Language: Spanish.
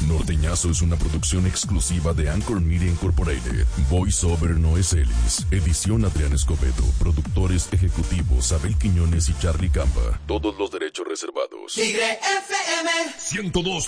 Norteñazo es una producción exclusiva de Anchor Media Incorporated. Voice Over Noé Celis. Edición Adrián Escobedo. Productores ejecutivos Abel Quiñones y Charlie Campa. Todos los derechos reservados. Tigre FM 102.